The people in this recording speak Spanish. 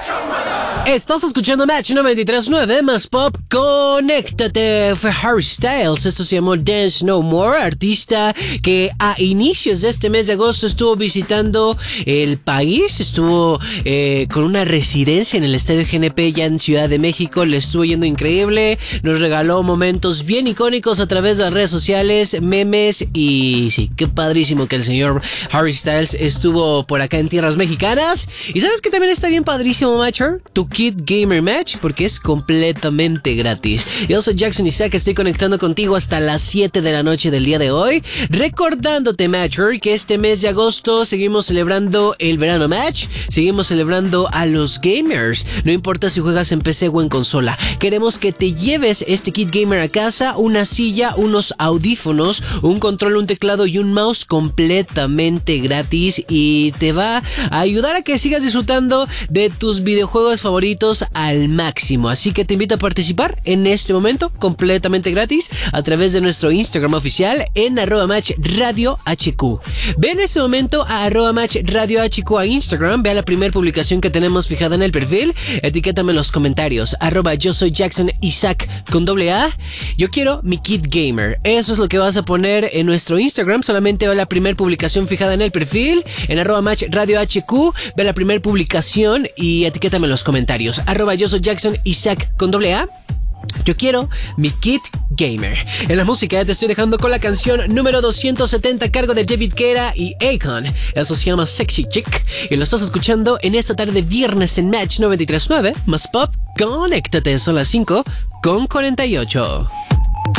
Estás escuchando Match 93.9 más pop. Conéctate. Fue Harry Styles. Esto se llamó Dance No More, artista que a inicios de este mes de agosto estuvo visitando el país. Estuvo con una residencia en el Estadio GNP ya en Ciudad de México. Le estuvo yendo increíble. Nos regaló momentos bien icónicos a través de las redes sociales, memes y sí, qué padrísimo que el señor Harry Styles estuvo por acá en tierras mexicanas. Y ¿sabes qué también está bien padrísimo, Matcher? Tu Kid Gamer Match, porque es completamente gratis. Yo soy Jackson Isaac, estoy conectando contigo hasta las 7 de la noche del día de hoy, recordándote, Matcher, que este mes de agosto seguimos celebrando el verano Match, seguimos celebrando a los gamers, no importa si juegas en PC o en consola. Queremos que te lleves este Kit Gamer a casa, una silla, unos audífonos, un control, un teclado y un mouse completamente gratis, y te va a ayudar a que sigas disfrutando de tus videojuegos favoritos al máximo. Así que te invito a participar en este momento completamente gratis a través de nuestro Instagram oficial en @matchradiohq. Ve en este momento a @matchradiohq a Instagram, ve a la primera publicación que tenemos fijada en el perfil, etiquétame en los comentarios @yo soy Jackson Isaac con AA. Yo quiero mi Kit Gamer. Eso es lo que vas a poner en nuestro Instagram. Solamente ve a la primera publicación fijada en el perfil en @matchradiohq, ve a la primera publicación y etiquétame en los comentarios @yo soy Jackson Isaac con AA. Yo quiero mi Kit Gamer. En la música te estoy dejando con la canción número 270 a cargo de David Guetta y Akon. Eso se llama Sexy Chick y lo estás escuchando en esta tarde de viernes en Match 93.9 más pop. Conéctate, son las 5:48.